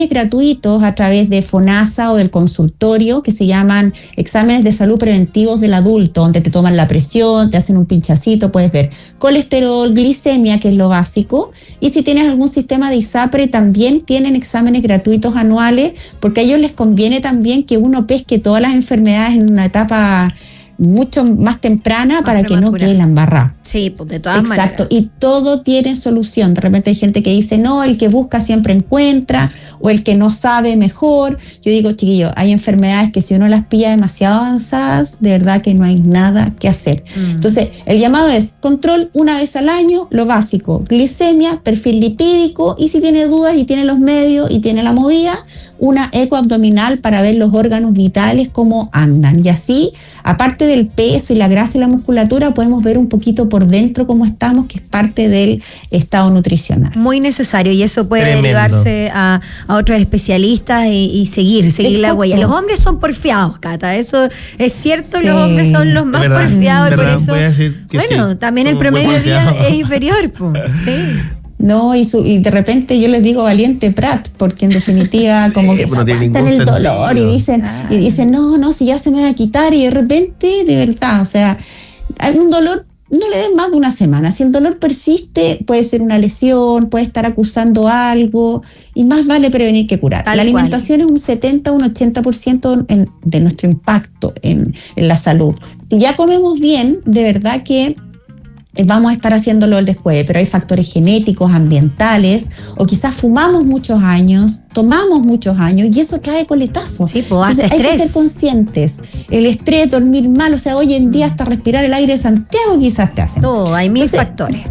gratuitos a través de FONASA o del consultorio que se llaman exámenes de salud preventivos del adulto, donde te toman la presión, te hacen un pinchacito, puedes ver colesterol, glicemia, que es lo básico, y si tienes algún sistema de ISAPRE también tienen exámenes gratuitos anuales, porque a ellos les conviene también que uno pesque todas las enfermedades en una etapa mucho más temprana para que no quede la embarrada. Sí, pues de todas maneras. Exacto, y todo tiene solución. De repente hay gente que dice, no, el que busca siempre encuentra, o el que no sabe mejor. Yo digo, chiquillos, hay enfermedades que si uno las pilla demasiado avanzadas, de verdad que no hay nada que hacer. Entonces, el llamado es control una vez al año, lo básico, glicemia, perfil lipídico, y si tiene dudas y tiene los medios y tiene la movida, una eco abdominal para ver los órganos vitales cómo andan. Y así, aparte del peso y la grasa y la musculatura, podemos ver un poquito por dentro cómo estamos, que es parte del estado nutricional. Muy necesario, y eso puede derivarse a otros especialistas y seguir la huella. Los hombres son porfiados, Cata, eso es cierto, sí. Los hombres son los más porfiados, y por eso, voy a decir que bueno, sí, también el promedio de vida es inferior, pues, sí. No, y de repente yo les digo valiente Prat, porque en definitiva como que están el dolor y dicen, no, si ya se me va a quitar, y de repente, de verdad, o sea, hay un dolor, no le den más de una semana. Si el dolor persiste, puede ser una lesión, puede estar acusando algo, y más vale prevenir que curar. La alimentación es un 70 o un 80% de nuestro impacto en la salud. Si ya comemos bien, de verdad que vamos a estar haciéndolo el después, pero hay factores genéticos, ambientales, o quizás fumamos muchos años, tomamos muchos años, y eso trae coletazos. Sí, pues hace estrés. Hay que ser conscientes. El estrés, dormir mal, o sea, hoy en día hasta respirar el aire de Santiago quizás te hacen. Todo, hay mil factores.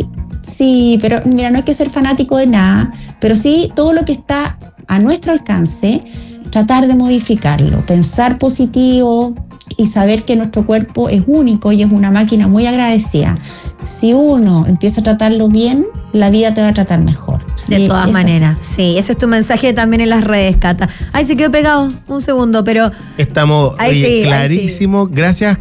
Sí, pero mira, no hay que ser fanático de nada, pero sí todo lo que está a nuestro alcance, tratar de modificarlo, pensar positivo, y saber que nuestro cuerpo es único y es una máquina muy agradecida. Si uno empieza a tratarlo bien, la vida te va a tratar mejor. De todas maneras, sí, ese es tu mensaje también en las redes, Cata. Ay, se quedó pegado un segundo, pero... Estamos clarísimo. Sí. Gracias,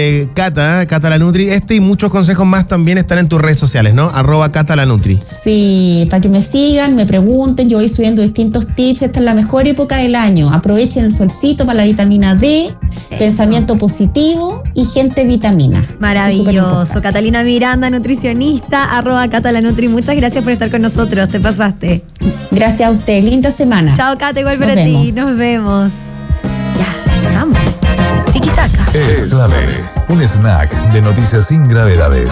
Cata la Nutri. Y muchos consejos más también están en tus redes sociales, ¿no? @Cata la Nutri. Sí, para que me sigan, me pregunten, yo voy subiendo distintos tips. Esta es la mejor época del año. Aprovechen el solcito para la vitamina D, pensamiento positivo y gente vitamina. Maravilloso. Catalina Miranda, nutricionista, @Cata la Nutri. Muchas gracias por estar con nosotros, te pasaste. Gracias a usted, linda semana. Chao, Cata, igual para ti, nos vemos. Ya, vamos. Tiki-taka. Es clave, un snack de noticias sin gravedades.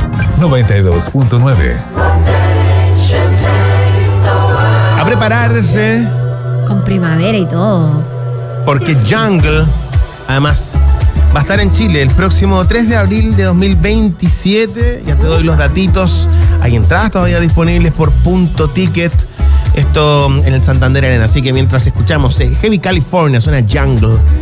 92.9. A prepararse. Con primavera y todo. Porque Jungle, además, va a estar en Chile el próximo 3 de abril de 2027. Ya te doy los datitos. Hay entradas todavía disponibles por Punto Ticket. Esto en el Santander Arena. Así que mientras escuchamos Heavy California, suena Jungle.